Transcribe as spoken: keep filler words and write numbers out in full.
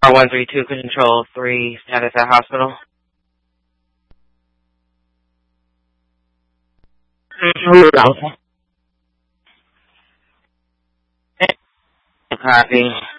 Tower one three two, control three, status at hospital. Copy.